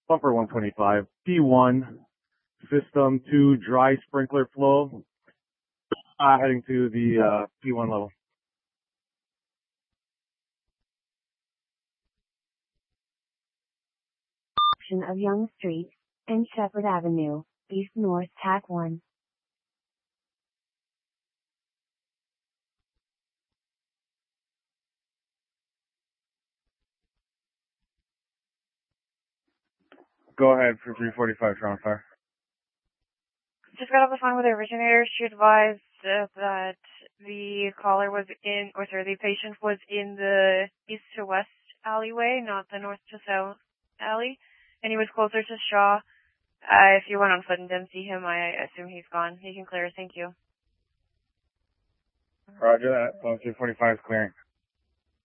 Bumper 125, P1, system 2, dry sprinkler flow, heading to the P1 level. Of Young Street and Shepherd Avenue, East North TAC 1. Go ahead for 345, Toronto Fire. Just got off the phone with the originator. She advised that the caller was the patient was in the east to west alleyway, not the north to south alley, and he was closer to Shaw. If you went on foot and didn't see him, I assume he's gone. He can clear. Thank you. Roger that. 345 is clearing.